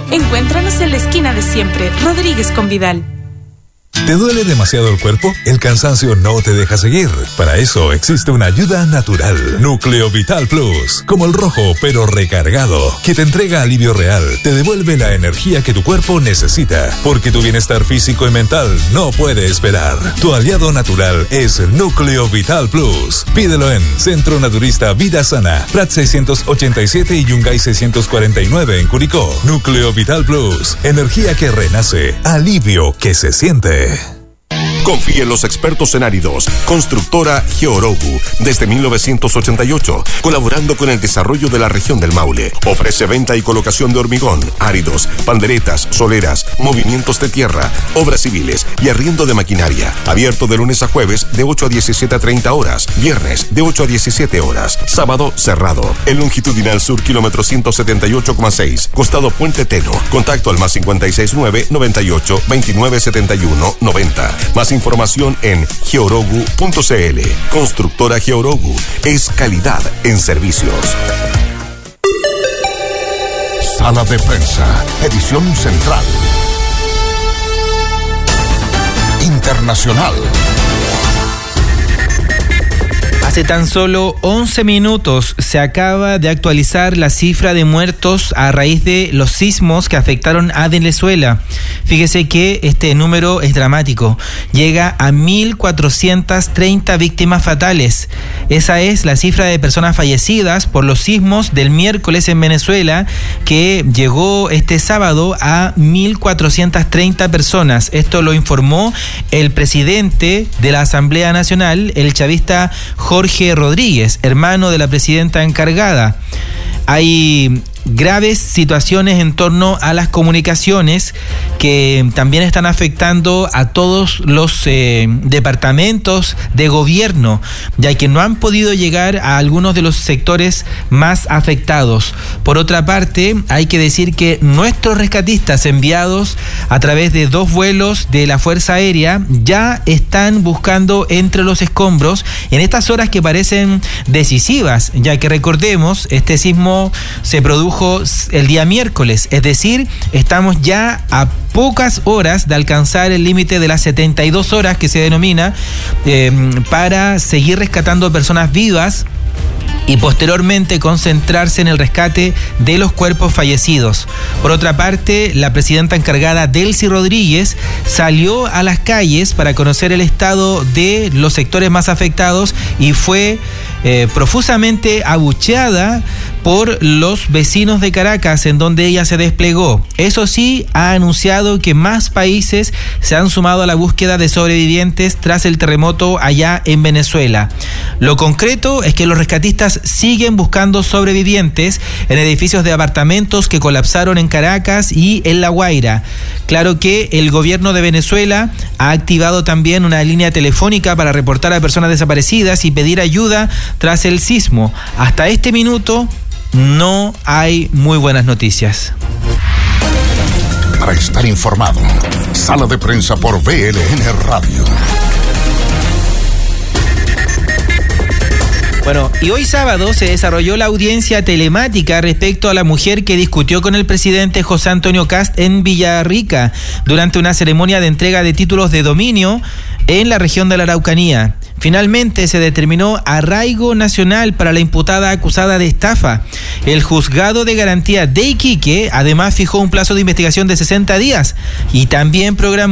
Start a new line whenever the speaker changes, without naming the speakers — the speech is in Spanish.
Encuéntranos en la esquina de siempre, Rodríguez con Vidal.
¿Te duele demasiado el cuerpo? El cansancio no te deja seguir. Para eso existe una ayuda natural. Núcleo Vital Plus. Como el rojo, pero recargado. Que te entrega alivio real. Te devuelve la energía que tu cuerpo necesita. Porque tu bienestar físico y mental no puede esperar. Tu aliado natural es Núcleo Vital Plus. Pídelo en Centro Naturista Vida Sana. Prat 687 y Yungay 649 en Curicó. Núcleo Vital Plus. Energía que renace. Alivio que se siente.
Confíe en los expertos en áridos. Constructora Georogu, desde 1988, colaborando con el desarrollo de la región del Maule. Ofrece venta y colocación de hormigón, áridos, panderetas, soleras, movimientos de tierra, obras civiles y arriendo de maquinaria. Abierto de lunes a jueves de 8 a 17 a 30 horas, viernes de 8 a 17 horas, sábado cerrado. En longitudinal sur, kilómetro 178,6, costado Puente Teno. Contacto al +569 98 29 71 90. Más información en georogu.cl. Constructora Georogu es calidad en servicios.
Sala de prensa, edición central. Internacional.
Hace tan solo 11 minutos se acaba de actualizar la cifra de muertos a raíz de los sismos que afectaron a Venezuela. Fíjese que este número es dramático. Llega a 1.430 víctimas fatales. Esa es la cifra de personas fallecidas por los sismos del miércoles en Venezuela, que llegó este sábado a 1.430 personas. Esto lo informó el presidente de la Asamblea Nacional, el chavista Jorge Rodríguez, hermano de la presidenta encargada. Hay graves situaciones en torno a las comunicaciones que también están afectando a todos los departamentos de gobierno, ya que no han podido llegar a algunos de los sectores más afectados. Por otra parte, hay que decir que nuestros rescatistas enviados a través de 2 vuelos de la Fuerza Aérea ya están buscando entre los escombros en estas horas que parecen decisivas, ya que recordemos, este sismo se produjo el día miércoles, es decir, estamos ya a pocas horas de alcanzar el límite de las 72 horas que se denomina para seguir rescatando personas vivas y posteriormente concentrarse en el rescate de los cuerpos fallecidos. Por otra parte, la presidenta encargada, Delcy Rodríguez, salió a las calles para conocer el estado de los sectores más afectados y fue profusamente abucheada por los vecinos de Caracas, en donde ella se desplegó. Eso sí, ha anunciado que más países se han sumado a la búsqueda de sobrevivientes tras el terremoto allá en Venezuela. Lo concreto es que los rescatistas siguen buscando sobrevivientes en edificios de apartamentos que colapsaron en Caracas y en La Guaira. Claro que el gobierno de Venezuela ha activado también una línea telefónica para reportar a personas desaparecidas y pedir ayuda tras el sismo. Hasta este minuto no hay muy buenas noticias.
Para estar informado, Sala de Prensa por VLN Radio.
Bueno, y hoy sábado se desarrolló la audiencia telemática respecto a la mujer que discutió con el presidente José Antonio Kast en Villarrica durante una ceremonia de entrega de títulos de dominio en la región de la Araucanía. Finalmente se determinó arraigo nacional para la imputada acusada de estafa. El juzgado de garantía de Iquique además fijó un plazo de investigación de 60 días y también programó